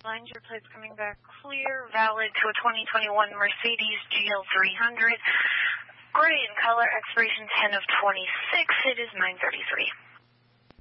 lines. Your plate's coming back clear, valid to a 2021 Mercedes GL300. Gray in color, expiration 10 of 26. It is 9:33.